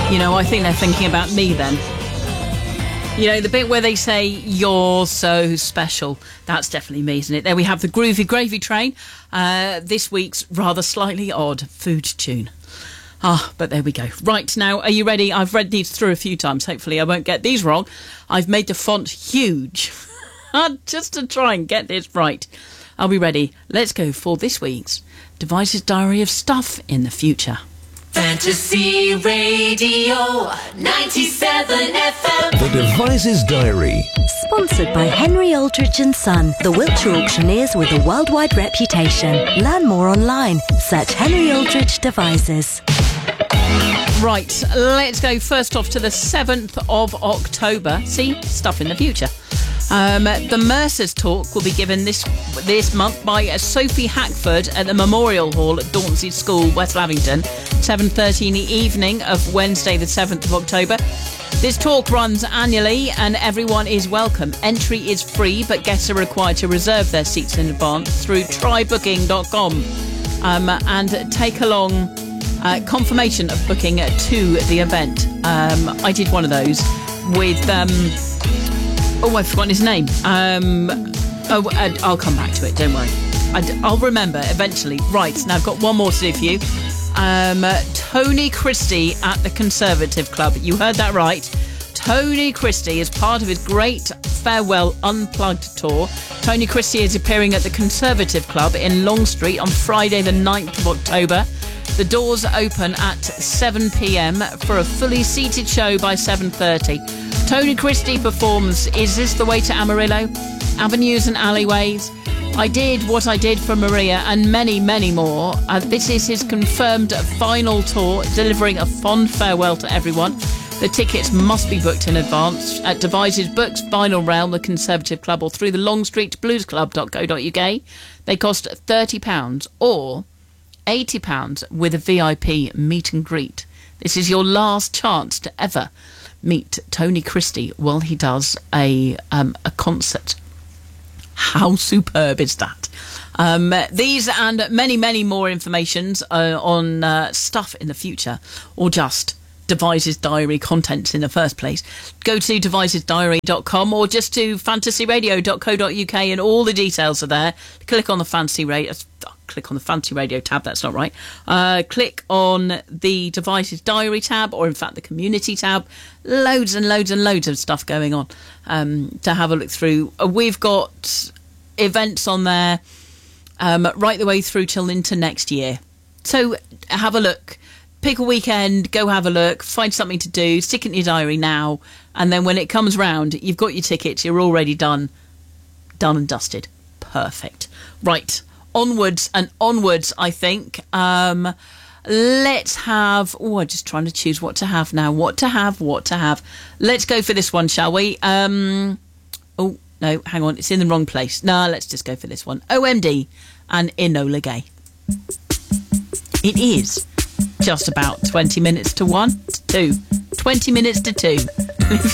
You know, I think they're thinking about me then. You know, the bit where they say, "You're so special." That's definitely me, isn't it? There we have the Groovy Gravy Train. This week's rather slightly odd food tune. But there we go. Right, now, are you ready? I've read these through a few times. Hopefully I won't get these wrong. I've made the font huge just to try and get this right. Are we ready? Let's go for this week's Devices Diary of Stuff in the Future. Fantasy Radio 97 FM. The Devices Diary. Sponsored by Henry Aldridge & Son, the Wiltshire auctioneers with a worldwide reputation. Learn more online. Search Henry Aldridge Devices. Right, let's go first off to the 7th of October. See, stuff in the future. The Mercer's talk will be given this month by Sophie Hackford at the Memorial Hall at Dauncey School, West Lavington, 7:30 in the evening of Wednesday the 7th of October. This talk runs annually and everyone is welcome. Entry is free, but guests are required to reserve their seats in advance through trybooking.com and take along confirmation of booking to the event. I did one of those with... I've forgotten his name. I'll come back to it, don't worry. I'll remember eventually. Right, now I've got one more to do for you. Tony Christie at the Conservative Club. You heard that right. Tony Christie is part of his great Farewell Unplugged tour. Tony Christie is appearing at the Conservative Club in Long Street on Friday the 9th of October. The doors open at 7 p.m. for a fully seated show by 7:30. Tony Christie performs Is This the Way to Amarillo? Avenues and Alleyways. I Did What I Did for Maria, and many, many more. This is his confirmed final tour, delivering a fond farewell to everyone. The tickets must be booked in advance at Devices Books, Vinyl Realm, the Conservative Club, or through the longstreetbluesclub.co.uk. They cost £30 or £80 with a VIP meet and greet. This is your last chance to ever meet Tony Christie while he does a concert. How superb is that? These and many, many more informations on stuff in the future, or just Devices Diary contents in the first place, go to devicesdiary.com or just to fantasyradio.co.uk and all the details are there. Click on the Fantasy Radio tab, that's not right. Click on the Devices Diary tab, or in fact the Community tab. Loads and loads and loads of stuff going on to have a look through. We've got events on there right the way through till into next year. So have a look. Pick a weekend, go have a look, find something to do, stick it in your diary now, and then when it comes round, you've got your tickets, you're already done and dusted. Perfect. Right, onwards and onwards, I think. Let's have... I'm just trying to choose what to have now. What to have. Let's go for this one, shall we? No, hang on, it's in the wrong place. No, let's just go for this one. OMD and Enola Gay. It is just about 20 minutes to 1 to 2. 20 minutes to 2.